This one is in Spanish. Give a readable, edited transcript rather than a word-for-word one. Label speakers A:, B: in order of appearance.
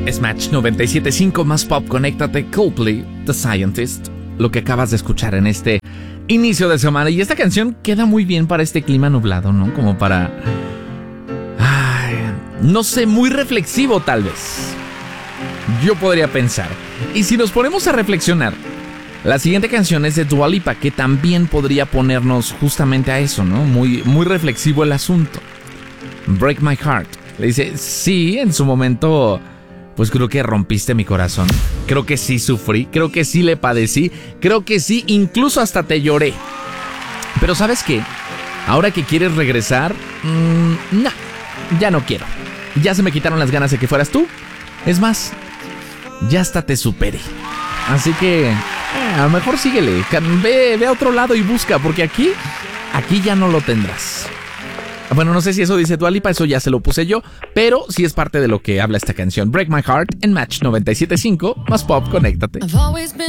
A: Es Match 97.5 más pop, conéctate, Coldplay, The Scientist, lo que acabas de escuchar en este inicio de semana. Y esta canción queda muy bien para este clima nublado, ¿no? Como para... no sé, muy reflexivo tal vez. Yo podría pensar. Y si nos ponemos a reflexionar, la siguiente canción es de Dua Lipa, que también podría ponernos justamente a eso, ¿no? Muy, muy reflexivo el asunto. Break My Heart. Le dice, sí, en su momento... pues creo que rompiste mi corazón. Creo que sí sufrí. Creo que sí le padecí. Creo que sí, incluso hasta te lloré. Pero ¿sabes qué? Ahora que quieres regresar, no, ya no quiero. Ya se me quitaron las ganas de que fueras tú. Es más, ya hasta te superé. Así que a lo mejor síguele. Ve a otro lado y busca, porque aquí ya no lo tendrás. Bueno, no sé si eso dice Dua Lipa, eso ya se lo puse yo, pero sí es parte de lo que habla esta canción. Break My Heart en Match 97.5 más pop, conéctate.